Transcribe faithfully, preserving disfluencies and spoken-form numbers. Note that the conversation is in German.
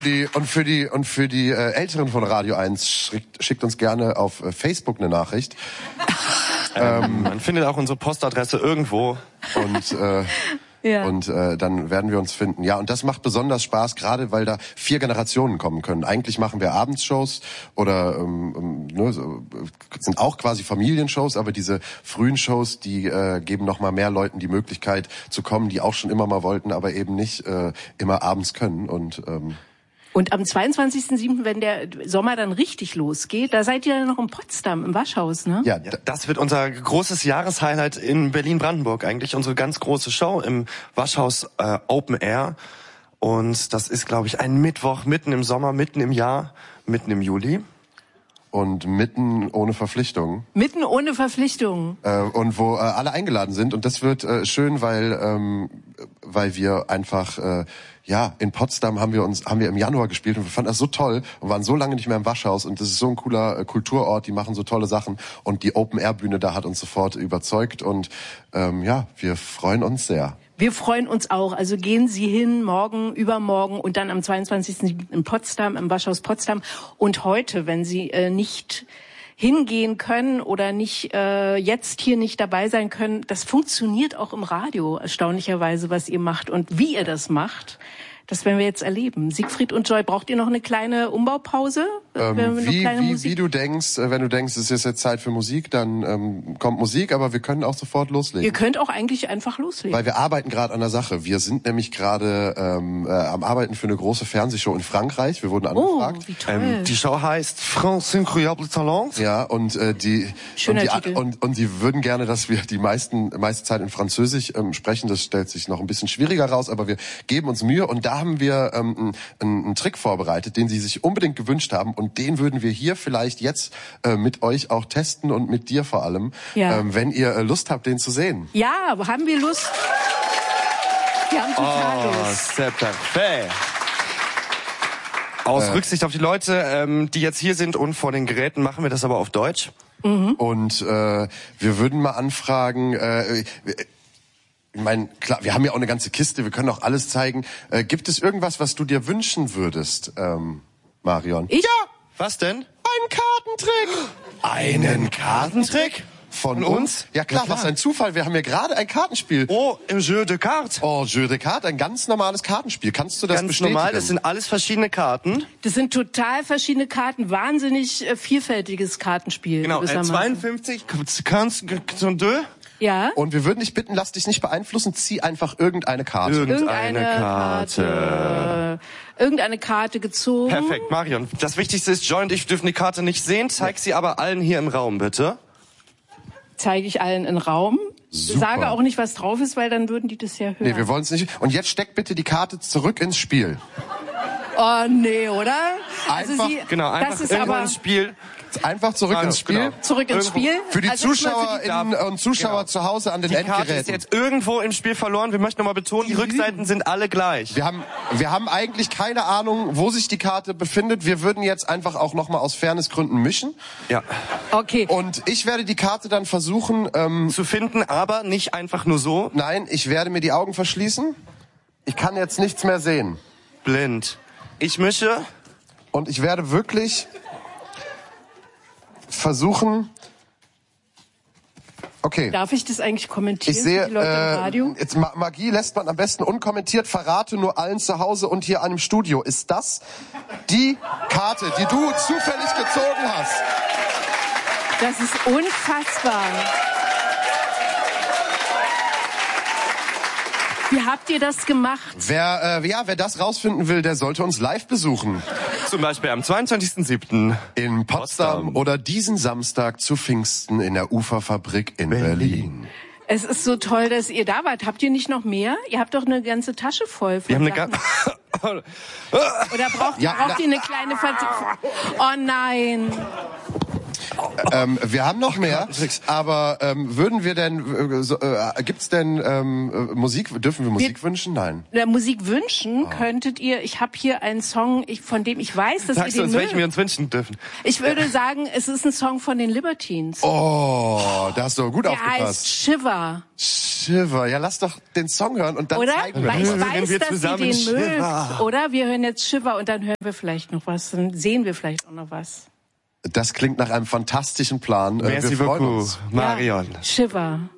die und für die und für die äh, Älteren von Radio eins schickt, schickt uns gerne auf äh, Facebook eine Nachricht. ähm, man findet auch unsere Postadresse irgendwo und äh, Ja. Und äh, dann werden wir uns finden. Ja, und das macht besonders Spaß, gerade weil da vier Generationen kommen können. Eigentlich machen wir Abendsshows oder ähm, ne, so, sind auch quasi Familienshows, aber diese frühen Shows, die äh, geben noch mal mehr Leuten die Möglichkeit zu kommen, die auch schon immer mal wollten, aber eben nicht äh, immer abends können. Und ähm, Und am zweiundzwanzigsten siebten, wenn der Sommer dann richtig losgeht, da seid ihr noch in Potsdam, im Waschhaus, ne? Ja, das wird unser großes Jahreshighlight in Berlin-Brandenburg eigentlich. Unsere ganz große Show im Waschhaus äh, Open Air. Und das ist, glaube ich, ein Mittwoch mitten im Sommer, mitten im Jahr, mitten im Juli. Und mitten ohne Verpflichtungen. Mitten ohne Verpflichtungen. Äh, und wo äh, alle eingeladen sind. Und das wird äh, schön, weil ähm, weil wir einfach äh, ja in Potsdam haben wir uns haben wir im Januar gespielt und wir fanden das so toll und waren so lange nicht mehr im Waschhaus. Und das ist so ein cooler äh, Kulturort. Die machen so tolle Sachen. Und die Open Air Bühne da hat uns sofort überzeugt. Und ähm, ja, wir freuen uns sehr. Wir freuen uns auch. Also gehen Sie hin, morgen, übermorgen und dann am zweiundzwanzigsten siebten in Potsdam, im Waschhaus Potsdam. Und heute, wenn Sie äh, nicht hingehen können oder nicht äh, jetzt hier nicht dabei sein können, das funktioniert auch im Radio, erstaunlicherweise, was ihr macht und wie ihr das macht. Das werden wir jetzt erleben. Siegfried und Joy, braucht ihr noch eine kleine Umbaupause? Ähm, wie, wie, wie du denkst, wenn du denkst, es ist jetzt Zeit für Musik, dann ähm, kommt Musik, aber wir können auch sofort loslegen. Ihr könnt auch eigentlich einfach loslegen. Weil wir arbeiten gerade an der Sache. Wir sind nämlich gerade ähm, äh, am Arbeiten für eine große Fernsehshow in Frankreich. Wir wurden angefragt. Oh, wie toll. Ähm, die Show heißt France Incroyable Talent. Ja, und äh, die Schöner und, die, Titel. und und sie würden gerne, dass wir die meisten meiste Zeit in Französisch ähm, sprechen. Das stellt sich noch ein bisschen schwieriger raus, aber wir geben uns Mühe und da haben wir ähm, einen, einen Trick vorbereitet, den sie sich unbedingt gewünscht haben und den würden wir hier vielleicht jetzt äh, mit euch auch testen und mit dir vor allem, ja. ähm, wenn ihr äh, Lust habt, den zu sehen. Ja, haben wir Lust? Wir haben total Oh, Lust. c'est parfait. Aus Äh. Rücksicht auf die Leute, ähm, die jetzt hier sind und vor den Geräten, machen wir das aber auf Deutsch. Mhm. Und äh, wir würden mal anfragen, äh, ich meine, klar, wir haben ja auch eine ganze Kiste, wir können auch alles zeigen. Äh, gibt es irgendwas, was du dir wünschen würdest, ähm, Marion? Ich? Ja! Was denn? Einen Kartentrick! Einen Kartentrick? Von, Von uns? uns? Ja klar, Ja, klar. was ein Zufall. Wir haben ja gerade ein Kartenspiel. Oh, im Jeu de Cartes. Oh, Jeu de Cartes, ein ganz normales Kartenspiel. Kannst du das Ganz bestätigen? normal, das sind alles verschiedene Karten. Das sind total verschiedene Karten, wahnsinnig äh, vielfältiges Kartenspiel. Genau, äh, gewissermaßen. zweiundfünfzig, Cartes sont deux. Ja. Und wir würden dich bitten, lass dich nicht beeinflussen, zieh einfach irgendeine Karte. Irgendeine Karte. Karte. Irgendeine Karte gezogen. Perfekt, Marion. Das Wichtigste ist, Joy und ich dürfen die Karte nicht sehen. Zeig sie aber allen hier im Raum, bitte. Zeige ich allen in Raum. Super. Sage auch nicht, was drauf ist, weil dann würden die das ja hören. Nee, wir wollen es nicht. Und jetzt steck bitte die Karte zurück ins Spiel. Oh, nee, oder? Einfach- sie, Genau, einfach das ist irgendwann aber ins Spiel. Einfach zurück Ah, ins Spiel. genau. zurück ins Irgendwo- Spiel. Für die Also erstmal für die- Zuschauerinnen und Zuschauer Genau. zu Hause an den Die Karte ist Endgeräten. jetzt irgendwo im Spiel verloren. Wir möchten nochmal betonen, die Rückseiten sind alle gleich. Wir haben, wir haben eigentlich keine Ahnung, wo sich die Karte befindet. Wir würden jetzt einfach auch nochmal aus Fairnessgründen mischen. Ja. Okay. Und ich werde die Karte dann versuchen, ähm, Zu finden, aber nicht einfach nur so. nein, ich werde mir die Augen verschließen. Ich kann jetzt nichts mehr sehen. Blind. Ich mische. Und ich werde wirklich versuchen... Okay. Darf ich das eigentlich kommentieren Ich sehe, für die Leute im Radio? äh, jetzt Ma- Magie lässt man am besten unkommentiert, verrate nur allen zu Hause und hier an dem Studio. Ist das die Karte, die du zufällig gezogen hast? Das ist unfassbar. Wie habt ihr das gemacht? Wer, äh, ja, wer das rausfinden will, der sollte uns live besuchen. Zum Beispiel am zweiundzwanzigsten siebten In Potsdam, Potsdam. oder diesen Samstag zu Pfingsten in der Uferfabrik in Berlin. Berlin. Es ist so toll, dass ihr da wart. Habt ihr nicht noch mehr? Ihr habt doch eine ganze Tasche voll von Wir haben eine Sachen. ganze... Oder braucht, Ja, braucht na- ihr eine kleine Ver Oh nein. ähm, wir haben noch mehr, aber ähm, würden wir denn, äh, so, äh, gibt's denn ähm, Musik, dürfen wir Musik wir, wünschen? Nein. Ja, Musik wünschen oh. könntet ihr, ich habe hier einen Song, ich, von dem ich weiß, dass Sagst ihr den du uns, mögt. welchen wir uns wünschen dürfen? Ich würde sagen, es ist ein Song von den Libertines. Oh, da hast du gut Der aufgepasst. Der heißt Shiver. Shiver, ja, lass doch den Song hören und dann oder? zeigen wir Weil ich das. weiß, wir dass ihr den Shiver. mögt, oder? Wir hören jetzt Shiver und dann hören wir vielleicht noch was, dann sehen wir vielleicht auch noch was. Das klingt nach einem fantastischen Plan. Merci wir freuen beaucoup, uns. Marion. Ja, Shiver.